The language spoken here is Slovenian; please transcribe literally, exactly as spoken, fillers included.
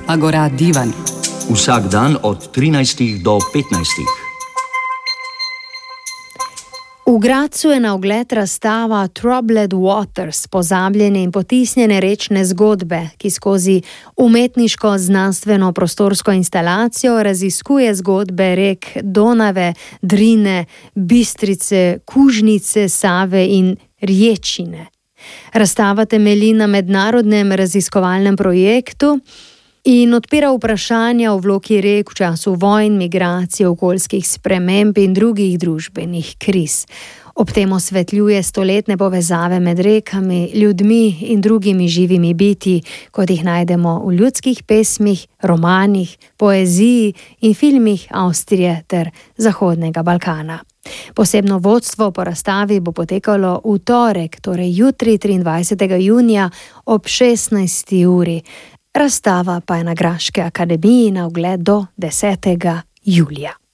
Agora Divan. Vsak dan od trinajstih do petnajstih. V Gradcu je na ogled razstava Troubled Waters, pozabljene in potisnjene rečne zgodbe, ki skozi umetniško znanstveno prostorsko instalacijo raziskuje zgodbe rek Donave, Drine, Bistrice, Kužnice, Save in Rječine. Razstava temelji na mednarodnem raziskovalnem projektu in odpira vprašanja o vlogi rek v času vojn, migracij, okoljskih sprememb in drugih družbenih kriz. Ob tem osvetljuje stoletne povezave med rekami, ljudmi in drugimi živimi bitji, kot jih najdemo v ljudskih pesmih, romanih, poeziji in filmih Avstrije ter Zahodnega Balkana. Posebno vodstvo po razstavi bo potekalo v torek, torej jutri, triindvajsetega junija ob šestnajsti uri. Razstava pa je na Graški akademiji na ogled do desetega julija.